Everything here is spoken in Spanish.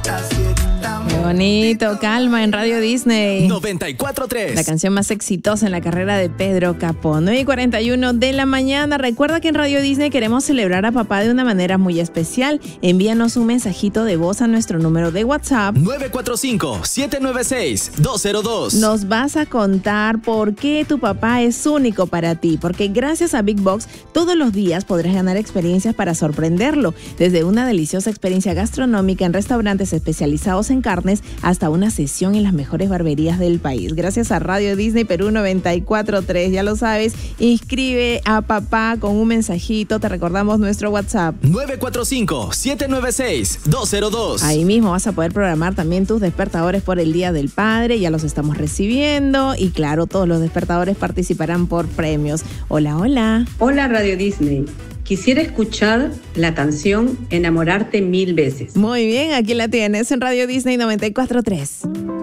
Qué bonito, Calma en Radio Disney. 94.3. La canción más exitosa en la carrera de Pedro Capó. 9:41 de la mañana. Recuerda que en Radio Disney queremos celebrar a papá de una manera muy especial. Envíanos un mensajito de voz a nuestro número de WhatsApp 945-796-202. Nos vas a contar por qué tu papá es único para ti, porque gracias a Big Box todos los días podrás ganar experiencias para sorprenderlo, desde una deliciosa experiencia gastronómica en restaurantes especializados en carnes hasta una sesión en las mejores barberías del país. Gracias a Radio Disney Perú 94.3, ya lo sabes, inscribe a papá con un mensajito, te recordamos nuestro WhatsApp 945-796-202. Ahí mismo vas a poder programar también tus despertadores por el Día del Padre, ya los estamos recibiendo y claro, todos los despertadores participarán por premios. Hola, hola. Hola Radio Disney. Quisiera escuchar la canción Enamorarte 1000 veces. Muy bien, aquí la tienes en Radio Disney 94.3.